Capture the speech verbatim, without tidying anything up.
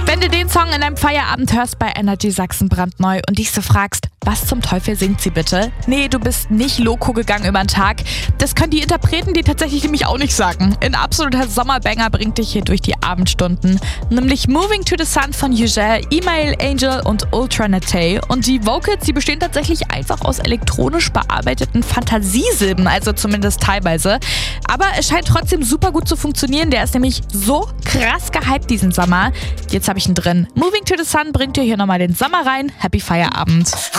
Wenn du den Song in deinem Feierabend hörst bei Energy Sachsen brandneu und dich so fragst, was zum Teufel singt sie bitte? Nee, du bist nicht loco gegangen über den Tag. Das können die Interpreten dir tatsächlich nämlich auch nicht sagen. Ein absoluter Sommerbanger bringt dich hier durch die Abendstunden. Nämlich Moving to the Sun von Ugel, Email Angel und Ultra Nate. Und die Vocals, die bestehen tatsächlich einfach aus elektronisch bearbeiteten Fantasiesilben, also zumindest teilweise. Aber es scheint trotzdem super gut zu funktionieren. Der ist nämlich so krass gehypt diesen Sommer. Jetzt habe ich ihn drin. Moving to the Sun bringt dir hier nochmal den Sommer rein. Happy Feierabend.